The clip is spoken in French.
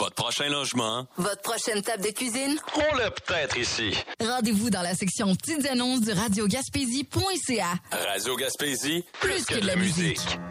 Votre prochain logement. Votre prochaine table de cuisine. On l'a peut-être ici. Rendez-vous dans la section petites annonces de radiogaspésie.ca. Radio Gaspésie, Plus que de la musique.